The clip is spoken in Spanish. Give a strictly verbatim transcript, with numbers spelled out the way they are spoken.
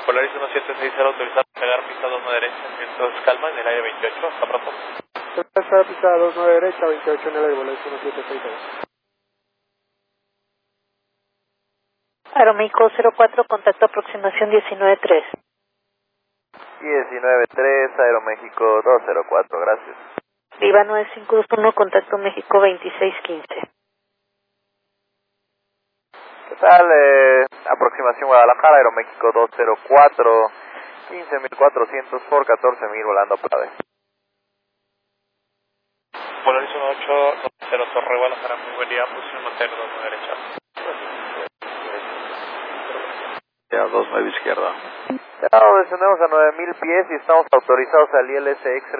Polaris uno siete seis cero autorizado a pegar pista dos nueve derecha, entonces calma en el área veintiocho, hasta pronto. Está pista dos nueve derecha, veintiocho en el aire, Polaris uno siete seis cero. Aeroméxico cero cuatro, contacto aproximación diecinueve tres. diecinueve tres, Aeroméxico dos cero cuatro, gracias. Viva nueve cinco dos uno, contacto México veintiséis quince. ¿Qué tal? Eh, aproximación Guadalajara, Aeroméxico dos cero cuatro, quince mil cuatrocientos por catorce mil volando para ver. Polaris uno ocho cero Torre Guadalajara, muy buen día, posición mantener dos nueve derecha. Ya, dos nueve izquierda. Ya descendemos a nueve mil pies y estamos autorizados al I L S X